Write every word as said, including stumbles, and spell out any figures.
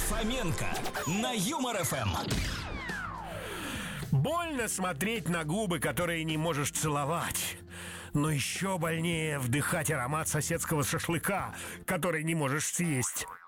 Фоменко на Юмор эф эм. Больно смотреть на губы, которые не можешь целовать. Но еще больнее вдыхать аромат соседского шашлыка, который не можешь съесть.